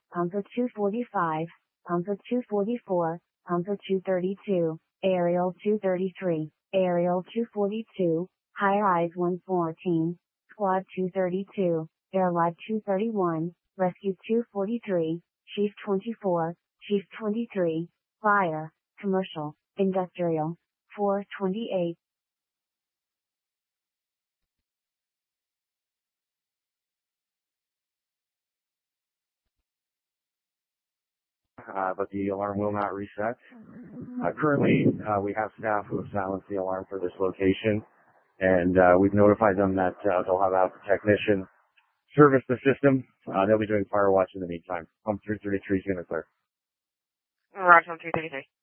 Pumper 245, Pumper 244, Pumper 232, Aerial 233, Aerial 242, High Rise 114, Squad 232, Air Live 231, Rescue 243, Chief 24, Chief 23, Fire, Commercial, Industrial, 428. But the alarm will not reset. Currently, we have staff who have silenced the alarm for this location, and we've notified them that they'll have a technician service the system. They'll be doing fire watch in the meantime. Pump 333 is going to clear. Roger, 333.